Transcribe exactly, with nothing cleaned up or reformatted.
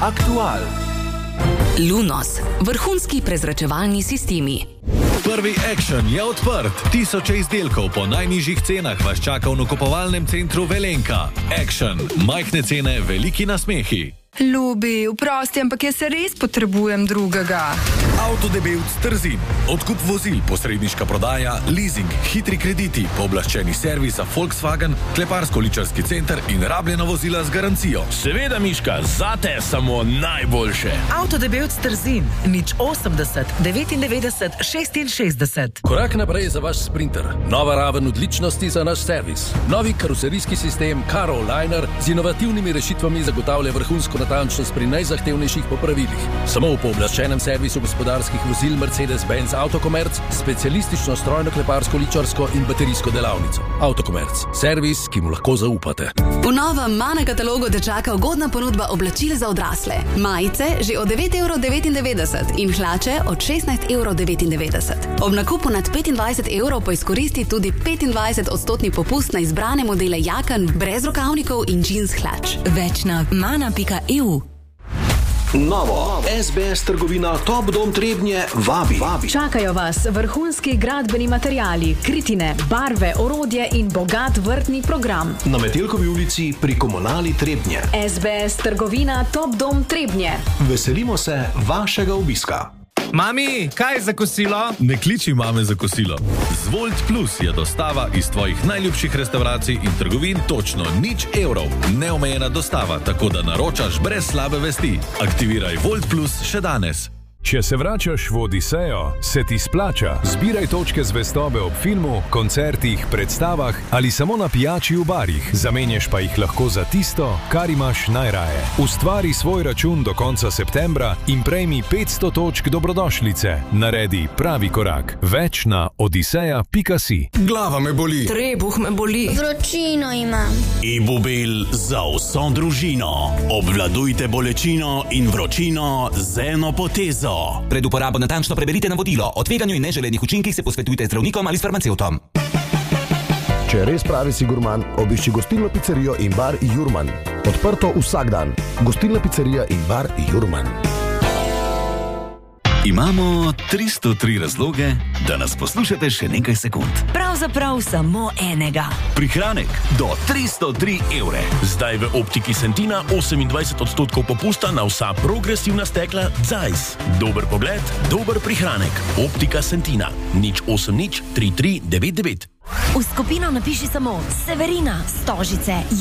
Aktual. Lunos, vrhunski prezračevalni sistemi. Prvi Action je odprt. Tisoče izdelkov po najnižjih cenah vas čaka v nakupovalnem centru Velenka. Action. Majhne cene, veliki nasmehi. Ljubi, vprosti, ampak jaz se res potrebujem drugega. Avtodebevc Trzin. Odkup vozil, posredniška prodaja, leasing, hitri krediti, pooblaščeni servis za Volkswagen, kleparsko-ličarski center in rabljena vozila z garancijo. Seveda, Miška, zate samo najboljše. Avtodebevc Trzin, nič osemdeset, devetindevetdeset, šestinšestdeset. Korak naprej za vaš Sprinter. Nova raven odličnosti za naš servis. Novi karoserijski sistem Caro Liner z inovativnimi rešitvami zagotavlja vrhunsko natančnost pri najzahtevnejših popravilih. Samo v pooblaščenem servisu gospodarskih vozil Mercedes-Benz Autokomerc, specialistično strojno kleparsko, ličarsko in baterijsko delavnico. Autokomerc. Servis, ki mu lahko zaupate. V novem Mana katalogu te čaka ugodna ponudba oblačil za odrasle. Majice že od devet evrov devetindevetdeset in hlače od šestnajst evrov devetindevetdeset. Ob nakupu nad petindvajset evrov pa izkoristi tudi petindvajset odstotni popust na izbrane modele jaken, brez rokavnikov in jeans hlač. Več na mana pika eu. Novo. S B S trgovina Top Dom Trebnje vabi. vabi. Čakajo vas vrhunski gradbeni materiali, kritine, barve, orodje in bogat vrtni program. Na Metelkovi ulici pri Komunali Trebnje. S B S trgovina Top Dom Trebnje. Veselimo se vašega obiska. Mami, kaj za kosilo? Ne kliči mame za kosilo. Z Volt Plus je dostava iz tvojih najljubših restavracij in trgovin točno nič evrov. Neomejena dostava, tako da naročaš brez slabe vesti. Aktiviraj Volt Plus še danes. Če se vračaš v Odisejo, se ti splača. Zbiraj točke zvestobe ob filmu, koncertih, predstavah ali samo na pijači v barih. Zamenjaš pa jih lahko za tisto, kar imaš najraje. Ustvari svoj račun do konca septembra in prejmi petsto točk dobrodošlice. Naredi pravi korak. Več na odiseja pika si. Glava me boli. Trebuh me boli. Vročino imam. Ibubil za vso družino. Obvladujte bolečino in vročino z eno potezo. Pred uporabo natančno preberite navodilo. O tveganju in neželenih učinkih se posvetujte z zdravnikom ali s farmacevtom. Če res pravi si gurman, obišči gostilno pizzerijo in bar Jurman. Odprto vsak dan. Gostilna pizzerija in bar Jurman. Imamo tristo tri razloge, da nas poslušate še nekaj sekund. Pravzaprav samo enega. Prihranek do tristo tri evre. Zdaj v Optiki Sentina osemindvajset odstotkov popusta na vsa progresivna stekla Zeiss. Dober pogled, dober prihranek. Optika Sentina. nič osem nič tri tri devet devet. V skupino napiši samo Severina, Stožice.